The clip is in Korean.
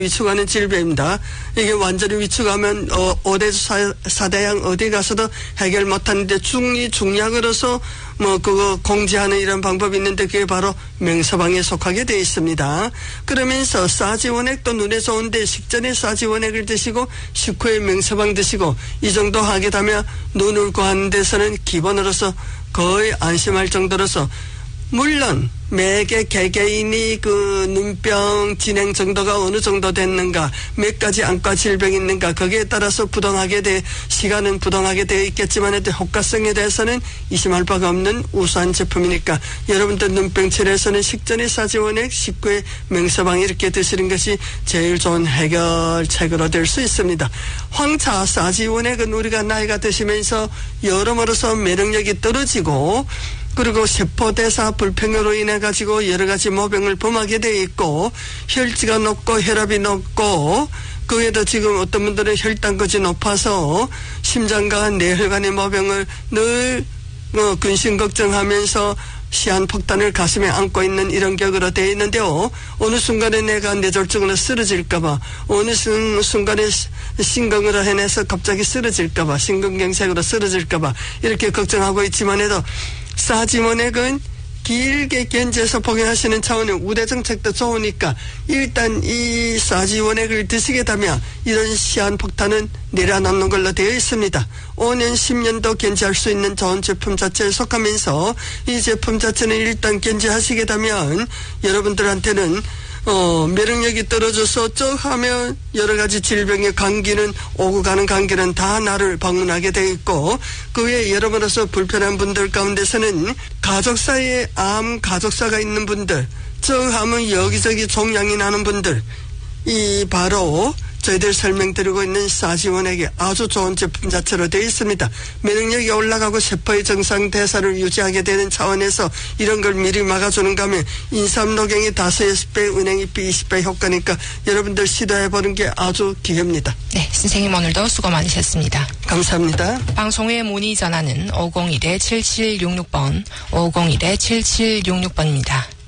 위축하는 질병입니다. 이게 완전히 위축하면 5대 4대양 어디 가서도 해결 못하는데 중약으로서 그거 공지하는 이런 방법이 있는데 그게 바로 명서방에 속하게 되어 있습니다. 그러면서 싸지원액도 눈에 좋은데 식전에 싸지원액을 드시고 식후에 명서방 드시고 이 정도 하게 되면 눈을 구하는 데서는 기본으로서 거의 안심할 정도로서 물론 매개 개개인이 그 눈병 진행 정도가 어느 정도 됐는가, 몇 가지 안과 질병이 있는가, 거기에 따라서 시간은 부동하게 되어 있겠지만 효과성에 대해서는 의심할 바가 없는 우수한 제품이니까 여러분들 눈병 치료에서는 식전에 싸지원액, 식후에 명서방 이렇게 드시는 것이 제일 좋은 해결책으로 될 수 있습니다. 황차 싸지원액은 우리가 나이가 드시면서 여러모로서 면역력이 떨어지고 그리고 세포대사 불평으로 인해 가지고 여러 가지 모병을 범하게 되어 있고 혈지가 높고 혈압이 높고 그에도 지금 어떤 분들은 혈당까지 높아서 심장과 뇌혈관의 모병을 늘 근심 걱정하면서 시한폭탄을 가슴에 안고 있는 이런 격으로 되어 있는데요. 어느 순간에 내가 뇌졸중으로 쓰러질까봐, 어느 순간에 심근으로 해내서 갑자기 쓰러질까봐, 심근경색으로 쓰러질까봐 이렇게 걱정하고 있지만 해도 싸지원액은 길게 견제해서 복용하시는 차원의 우대정책도 좋으니까 일단 이 싸지원액을 드시게 되면 이런 시한폭탄은 내려놓는 걸로 되어 있습니다. 5년 10년도 견제할 수 있는 좋은 제품 자체에 속하면서 이 제품 자체는 일단 견제하시게 되면 여러분들한테는 면역력이 떨어져서 쩍 하면 여러 가지 질병의 감기는 오고 가는 감기는 다 나를 방문하게 되어 있고 그 외에 여러분으로서 불편한 분들 가운데서는 가족사에 암 가족사가 있는 분들 쩍 하면 여기저기 종양이 나는 분들 이 바로 저희들 설명드리고 있는 싸지원액이 아주 좋은 제품 자체로 되어 있습니다. 면역력이 올라가고 세포의 정상 대사를 유지하게 되는 차원에서 이런 걸 미리 막아주는가 하면 인삼녹용이 5-6배, 은행잎이 20배 효과니까 여러분들 시도해보는 게 아주 기회입니다. 네, 선생님 오늘도 수고 많으셨습니다. 감사합니다. 방송에 문의 전화는 501-7766번, 501-7766번입니다.